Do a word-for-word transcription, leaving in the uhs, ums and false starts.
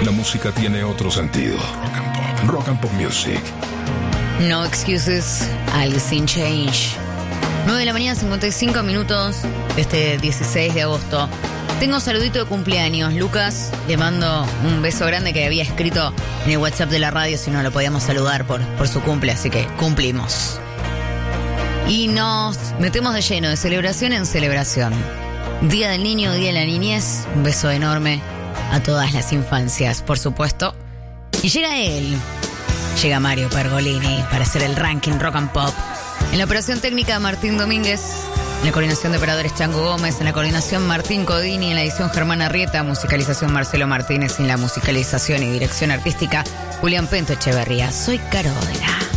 La música tiene otro sentido. Rock and Pop. Rock and Pop Music. No excuses, Alice in Change. nueve de la mañana, cincuenta y cinco minutos de este dieciséis de agosto. Tengo saludito de cumpleaños. Lucas, le mando un beso grande que había escrito en el WhatsApp de la radio, si no lo podíamos saludar por, por su cumple, así que cumplimos. Y nos metemos de lleno, de celebración en celebración. Día del Niño, Día de la Niñez. Un beso enorme a todas las infancias, por supuesto. Y llega él, llega Mario Pergolini para hacer el ranking Rock and Pop. En la operación técnica, Martín Domínguez. En la coordinación de operadores, Chango Gómez. En la coordinación, Martín Codini. En la edición, Germán Arrieta. Musicalización, Marcelo Martínez. En la musicalización y dirección artística, Julián Pento Echeverría. Soy Caro Odela.